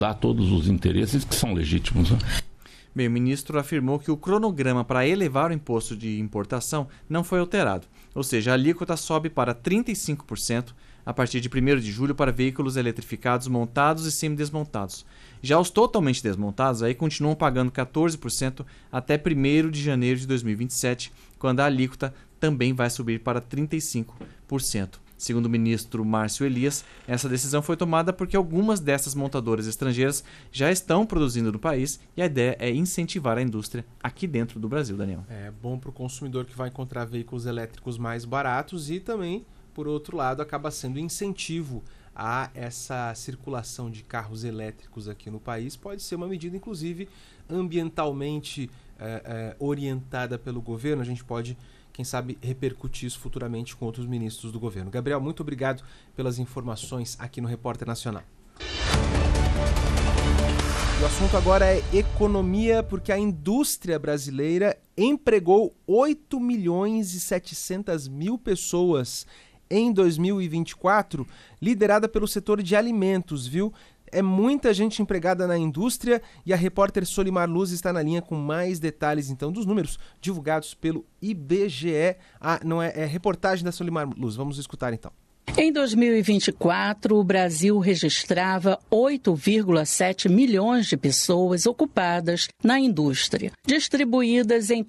Há todos os interesses que são legítimos, né? Bem, o ministro afirmou que o cronograma para elevar o imposto de importação não foi alterado, ou seja, a alíquota sobe para 35% a partir de 1º de julho para veículos eletrificados montados e semidesmontados. Já os totalmente desmontados aí continuam pagando 14% até 1º de janeiro de 2027, quando a alíquota também vai subir para 35%. Segundo o ministro Márcio Elias, essa decisão foi tomada porque algumas dessas montadoras estrangeiras já estão produzindo no país e a ideia é incentivar a indústria aqui dentro do Brasil, Daniel. É bom para o consumidor que vai encontrar veículos elétricos mais baratos e também, por outro lado, acaba sendo incentivo a essa circulação de carros elétricos aqui no país. Pode ser uma medida, inclusive, ambientalmente orientada pelo governo. A gente pode, quem sabe, repercutir isso futuramente com outros ministros do governo. Gabriel, muito obrigado pelas informações aqui no Repórter Nacional. O assunto agora é economia, porque a indústria brasileira empregou 8.700.000 pessoas em 2024, liderada pelo setor de alimentos, viu? É muita gente empregada na indústria e a repórter Solimar Luz está na linha com mais detalhes, então, dos números divulgados pelo IBGE. É reportagem da Solimar Luz. Vamos escutar, então. Em 2024, o Brasil registrava 8,7 milhões de pessoas ocupadas na indústria, distribuídas em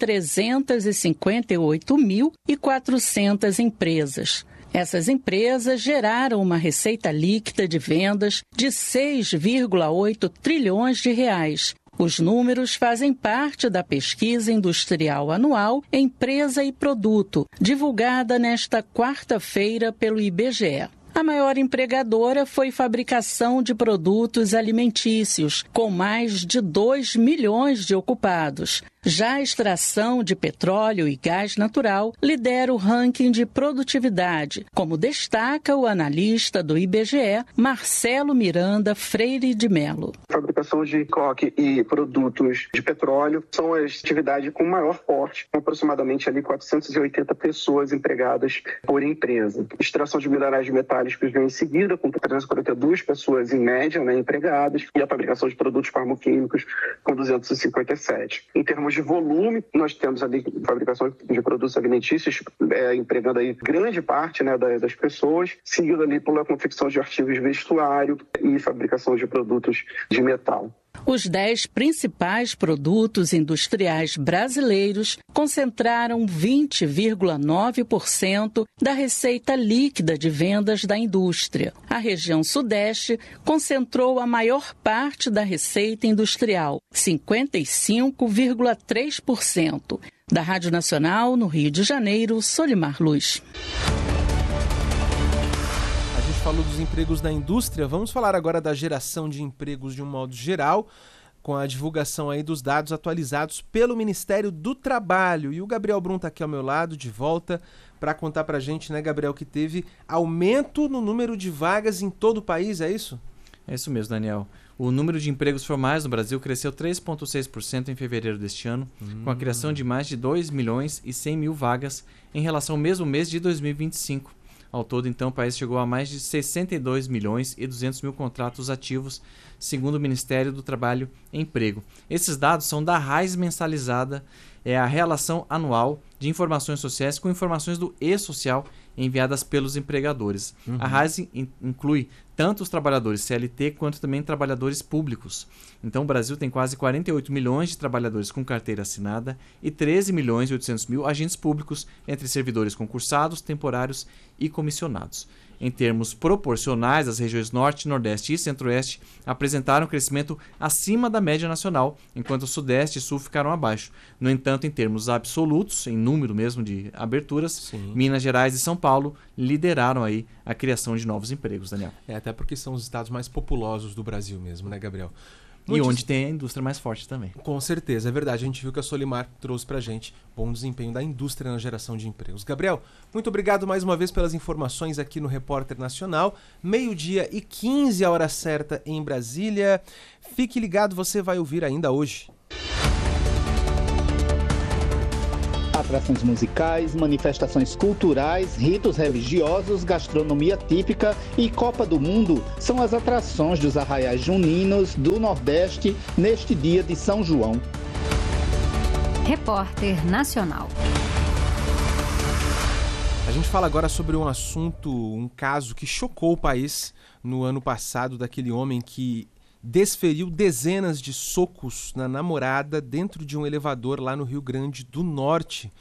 358.400 empresas. Essas empresas geraram uma receita líquida de vendas de 6,8 trilhões de reais. Os números fazem parte da pesquisa industrial anual Empresa e Produto, divulgada nesta quarta-feira pelo IBGE. A maior empregadora foi fabricação de produtos alimentícios, com mais de 2 milhões de ocupados. Já a extração de petróleo e gás natural lidera o ranking de produtividade, como destaca o analista do IBGE, Marcelo Miranda Freire de Mello. Fabricação de coque e produtos de petróleo são as atividades com maior porte, com aproximadamente ali 480 pessoas empregadas por empresa. Extração de minerais metálicos vem em seguida, com 342 pessoas em média, empregadas, e a fabricação de produtos farmoquímicos com 257. Em termos de volume, nós temos ali fabricação de produtos alimentícios, empregando aí grande parte das pessoas, seguido ali pela confecção de artigos de vestuário e fabricação de produtos de metal. Os 10 principais produtos industriais brasileiros concentraram 20,9% da receita líquida de vendas da indústria. A região Sudeste concentrou a maior parte da receita industrial, 55,3%. Da Rádio Nacional, no Rio de Janeiro, Solimar Luz. A gente falou dos empregos da indústria, vamos falar agora da geração de empregos de um modo geral, com a divulgação aí dos dados atualizados pelo Ministério do Trabalho. E o Gabriel Brum está aqui ao meu lado, de volta, para contar para a gente, Gabriel, que teve aumento no número de vagas em todo o país, é isso? É isso mesmo, Daniel. O número de empregos formais no Brasil cresceu 3,6% em fevereiro deste ano, com a criação de mais de 2.100.000 vagas em relação ao mesmo mês de 2025. Ao todo, então, o país chegou a mais de 62.200.000 contratos ativos, segundo o Ministério do Trabalho e Emprego. Esses dados são da RAIS mensalizada, é a relação anual de informações sociais com informações do E-Social enviadas pelos empregadores. A RAIS inclui tanto os trabalhadores CLT quanto também trabalhadores públicos. Então o Brasil tem quase 48 milhões de trabalhadores com carteira assinada e 13.800.000 agentes públicos entre servidores concursados, temporários e comissionados. Em termos proporcionais, as regiões Norte, Nordeste e Centro-Oeste apresentaram crescimento acima da média nacional, enquanto o Sudeste e Sul ficaram abaixo. No entanto, em termos absolutos, em número mesmo de aberturas, Sim. Minas Gerais e São Paulo lideraram aí a criação de novos empregos, Daniel. Até porque são os estados mais populosos do Brasil mesmo, Gabriel? E onde tem a indústria mais forte também. Com certeza, é verdade. A gente viu que a Solimar trouxe pra gente bom desempenho da indústria na geração de empregos. Gabriel, muito obrigado mais uma vez pelas informações aqui no Repórter Nacional. 12:15, a hora certa em Brasília. Fique ligado, você vai ouvir ainda hoje. A Atrações musicais, manifestações culturais, ritos religiosos, gastronomia típica e Copa do Mundo são as atrações dos arraiais juninos do Nordeste neste dia de São João. Repórter Nacional. A gente fala agora sobre um assunto, um caso que chocou o país no ano passado, daquele homem que desferiu dezenas de socos na namorada dentro de um elevador lá no Rio Grande do Norte.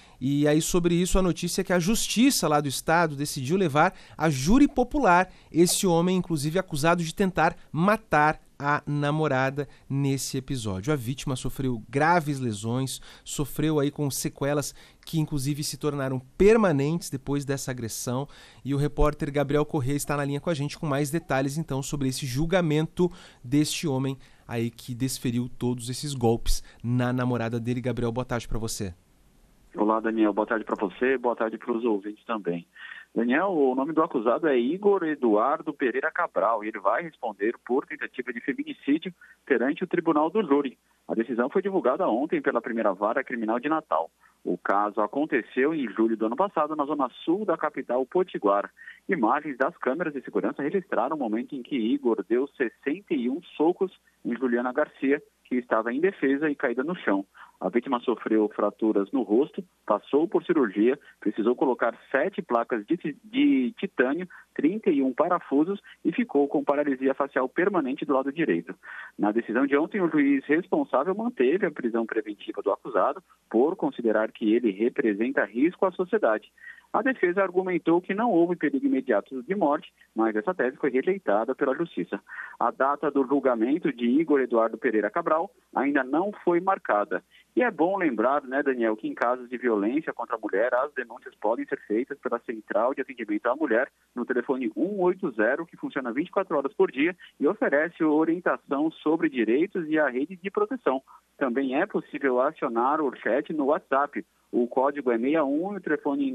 E aí, sobre isso, a notícia é que a justiça lá do estado decidiu levar a júri popular esse homem, inclusive acusado de tentar matar a namorada nesse episódio. A vítima sofreu graves lesões, sofreu aí com sequelas que inclusive se tornaram permanentes depois dessa agressão, e o repórter Gabriel Corrêa está na linha com a gente com mais detalhes então sobre esse julgamento deste homem aí que desferiu todos esses golpes na namorada dele. Gabriel, boa tarde para você. Olá, Daniel. Boa tarde para você, boa tarde para os ouvintes também. Daniel, o nome do acusado é Igor Eduardo Pereira Cabral e ele vai responder por tentativa de feminicídio perante o Tribunal do Júri. A decisão foi divulgada ontem pela primeira vara criminal de Natal. O caso aconteceu em julho do ano passado na zona sul da capital potiguar. Imagens das câmeras de segurança registraram o momento em que Igor deu 61 socos em Juliana Garcia, que estava indefesa e caída no chão. A vítima sofreu fraturas no rosto, passou por cirurgia, precisou colocar 7 placas de titânio, 31 parafusos e ficou com paralisia facial permanente do lado direito. Na decisão de ontem, o juiz responsável manteve a prisão preventiva do acusado por considerar que ele representa risco à sociedade. A defesa argumentou que não houve perigo imediato de morte, mas essa tese foi rejeitada pela Justiça. A data do julgamento de Igor Eduardo Pereira Cabral ainda não foi marcada. E é bom lembrar, Daniel, que em casos de violência contra a mulher, as denúncias podem ser feitas pela Central de Atendimento à Mulher no telefone 180, que funciona 24 horas por dia e oferece orientação sobre direitos e a rede de proteção. Também é possível acionar o chat no WhatsApp. O código é 61 e o telefone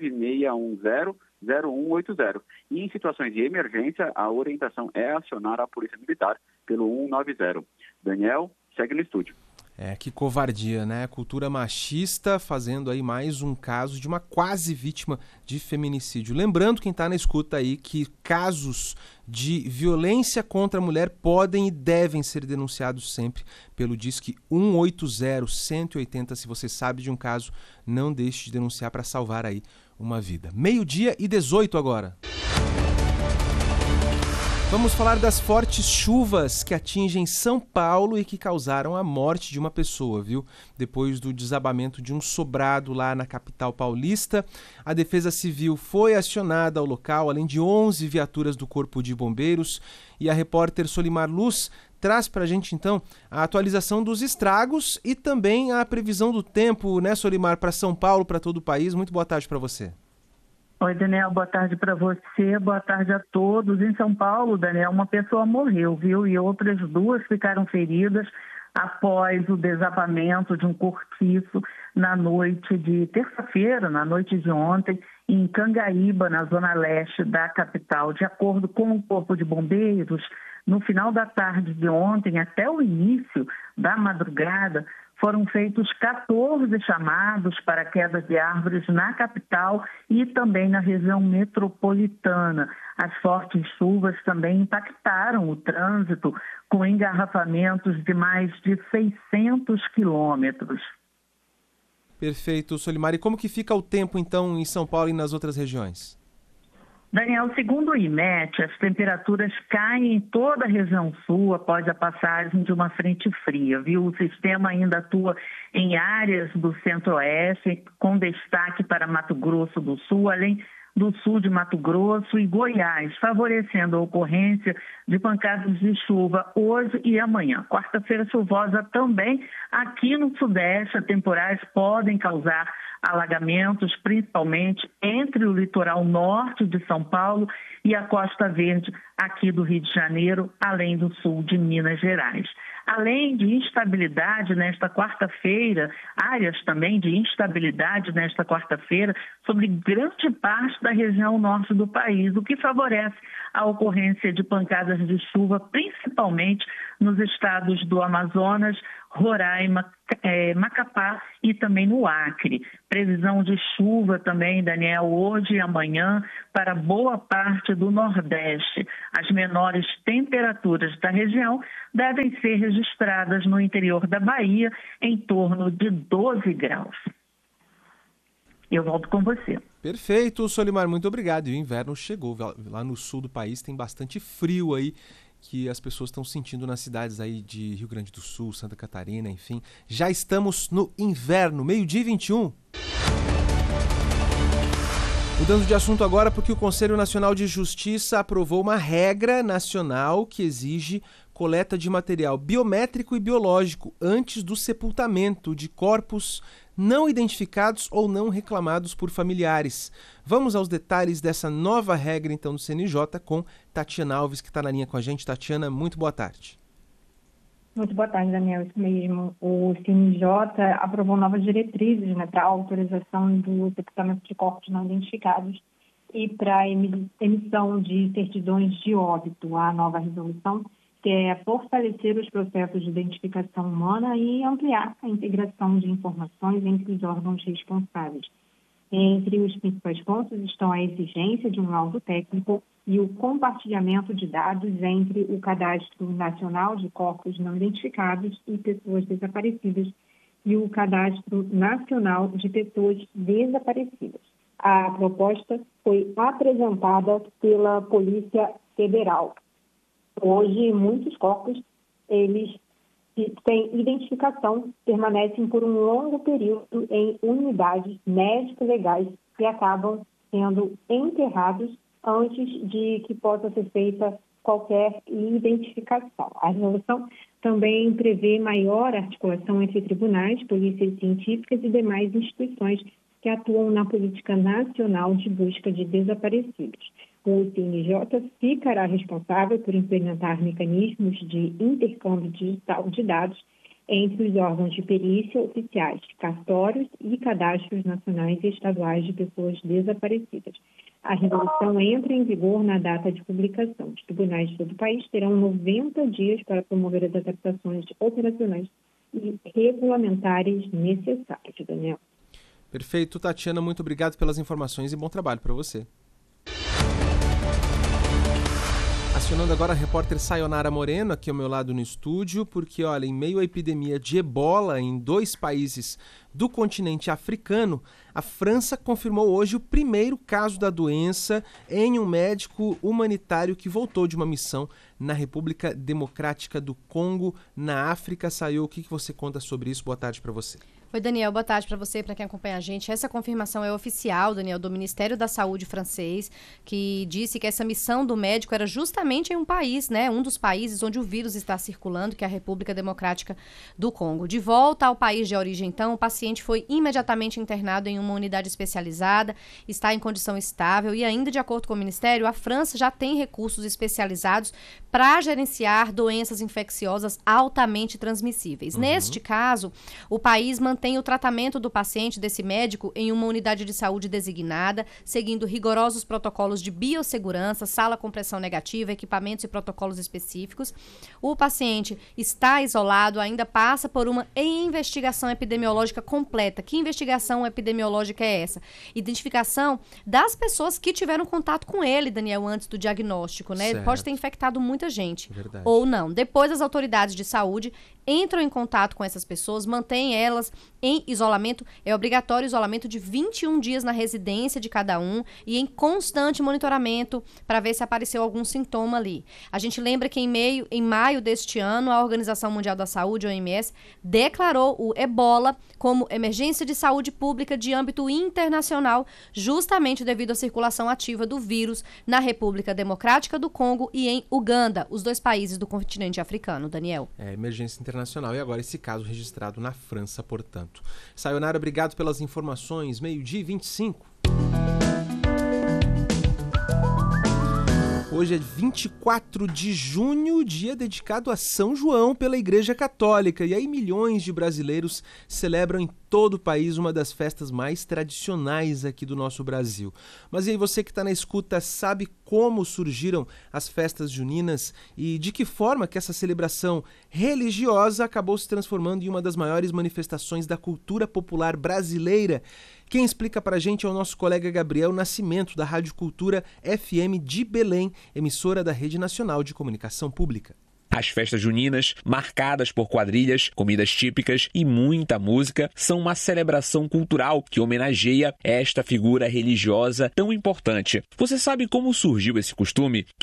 9610-0180. E em situações de emergência, a orientação é acionar a Polícia Militar pelo 190. Daniel, segue no estúdio. Que covardia, né? Cultura machista fazendo aí mais um caso de uma quase vítima de feminicídio. Lembrando, quem está na escuta aí, que casos de violência contra a mulher podem e devem ser denunciados sempre pelo Disque 180-180. Se você sabe de um caso, não deixe de denunciar para salvar aí uma vida. 12:18 agora. Vamos falar das fortes chuvas que atingem São Paulo e que causaram a morte de uma pessoa, viu? Depois do desabamento de um sobrado lá na capital paulista, a Defesa Civil foi acionada ao local, além de 11 viaturas do Corpo de Bombeiros, e a repórter Solimar Luz traz pra gente, então, a atualização dos estragos e também a previsão do tempo, né, Solimar, para São Paulo, para todo o país. Muito boa tarde para você. Oi, Daniel, boa tarde para você, boa tarde a todos. Em São Paulo, Daniel, uma pessoa morreu, viu? E outras 2 ficaram feridas após o desabamento de um cortiço na noite de terça-feira, na noite de ontem, em Cangaíba, na zona leste da capital. De acordo com o Corpo de Bombeiros, no final da tarde de ontem, até o início da madrugada, foram feitos 14 chamados para quedas de árvores na capital e também na região metropolitana. As fortes chuvas também impactaram o trânsito, com engarrafamentos de mais de 600 quilômetros. Perfeito, Solimar. E como que fica o tempo, então, em São Paulo e nas outras regiões? Daniel, segundo o IMET, as temperaturas caem em toda a região sul após a passagem de uma frente fria, viu? O sistema ainda atua em áreas do centro-oeste, com destaque para Mato Grosso do Sul, além do sul de Mato Grosso e Goiás, favorecendo a ocorrência de pancadas de chuva hoje e amanhã. Quarta-feira chuvosa também aqui no Sudeste. Temporais podem causar alagamentos, principalmente entre o litoral norte de São Paulo e a Costa Verde aqui do Rio de Janeiro, além do sul de Minas Gerais. Além de instabilidade nesta quarta-feira, áreas também de instabilidade nesta quarta-feira sobre grande parte da região norte do país, o que favorece a ocorrência de pancadas de chuva, principalmente nos estados do Amazonas, Roraima, Macapá e também no Acre. Previsão de chuva também, Daniel, hoje e amanhã para boa parte do Nordeste. As menores temperaturas da região devem ser registradas no interior da Bahia em torno de 12 graus. Eu volto com você. Perfeito, Solimar, muito obrigado. E o inverno chegou. Lá no sul do país tem bastante frio aí, que as pessoas estão sentindo nas cidades aí de Rio Grande do Sul, Santa Catarina, enfim. Já estamos no inverno, 12h21. Mudando de assunto agora, porque o Conselho Nacional de Justiça aprovou uma regra nacional que exige coleta de material biométrico e biológico antes do sepultamento de corpos não identificados ou não reclamados por familiares. Vamos aos detalhes dessa nova regra, então, do CNJ com Tatiana Alves, que está na linha com a gente. Tatiana, muito boa tarde. Muito boa tarde, Daniel. Isso mesmo. O CNJ aprovou novas diretrizes, para a autorização do sepultamento de corpos não identificados e para a emissão de certidões de óbito. A nova resolução quer fortalecer os processos de identificação humana e ampliar a integração de informações entre os órgãos responsáveis. Entre os principais pontos estão a exigência de um laudo técnico e o compartilhamento de dados entre o Cadastro Nacional de Corpos Não Identificados e Pessoas Desaparecidas e o Cadastro Nacional de Pessoas Desaparecidas. A proposta foi apresentada pela Polícia Federal. Hoje, muitos corpos, eles têm identificação, permanecem por um longo período em unidades médico-legais e acabam sendo enterrados antes de que possa ser feita qualquer identificação. A resolução também prevê maior articulação entre tribunais, polícias científicas e demais instituições que atuam na política nacional de busca de desaparecidos. O CNJ ficará responsável por implementar mecanismos de intercâmbio digital de dados entre os órgãos de perícia oficiais, cartórios e cadastros nacionais e estaduais de pessoas desaparecidas. A resolução entra em vigor na data de publicação. Os tribunais de todo o país terão 90 dias para promover as adaptações operacionais e regulamentares necessárias, Daniel. Perfeito, Tatiana, muito obrigado pelas informações e bom trabalho para você. Acionando agora a repórter Sayonara Moreno, aqui ao meu lado no estúdio, porque, olha, em meio à epidemia de ebola em 2 países do continente africano, a França confirmou hoje o primeiro caso da doença em um médico humanitário que voltou de uma missão na República Democrática do Congo, na África. Sayo, o que você conta sobre isso? Boa tarde para você. Oi, Daniel, boa tarde para você e para quem acompanha a gente. Essa confirmação é oficial, Daniel, do Ministério da Saúde francês, que disse que essa missão do médico era justamente em um país, um dos países onde o vírus está circulando, que é a República Democrática do Congo. De volta ao país de origem, então, o paciente foi imediatamente internado em uma unidade especializada, está em condição estável e ainda, de acordo com o Ministério, a França já tem recursos especializados para gerenciar doenças infecciosas altamente transmissíveis. Neste caso, o país mantém o tratamento do paciente, desse médico, em uma unidade de saúde designada, seguindo rigorosos protocolos de biossegurança, sala com pressão negativa, equipamentos e protocolos específicos. O paciente está isolado, ainda passa por uma investigação epidemiológica completa. Que investigação epidemiológica é essa? Identificação das pessoas que tiveram contato com ele, Daniel, antes do diagnóstico, Ele pode ter infectado muita gente. Verdade. Ou não. Depois, as autoridades de saúde entram em contato com essas pessoas, mantêm elas em isolamento. É obrigatório isolamento de 21 dias na residência de cada um e em constante monitoramento para ver se apareceu algum sintoma ali. A gente lembra que em maio deste ano, a Organização Mundial da Saúde, OMS, declarou o ebola como emergência de saúde pública de âmbito internacional, justamente devido à circulação ativa do vírus na República Democrática do Congo e em Uganda, os 2 países do continente africano, Daniel. Emergência internacional. E agora esse caso registrado na França, portanto. Sayonara, obrigado pelas informações. 12h25. Hoje é 24 de junho, dia dedicado a São João pela Igreja Católica. E aí milhões de brasileiros celebram em todo o país uma das festas mais tradicionais aqui do nosso Brasil. Mas e aí você que está na escuta, sabe como surgiram as festas juninas e de que forma que essa celebração religiosa acabou se transformando em uma das maiores manifestações da cultura popular brasileira? Quem explica pra gente é o nosso colega Gabriel Nascimento, da Rádio Cultura FM de Belém, emissora da Rede Nacional de Comunicação Pública. As festas juninas, marcadas por quadrilhas, comidas típicas e muita música, são uma celebração cultural que homenageia esta figura religiosa tão importante. Você sabe como surgiu esse costume?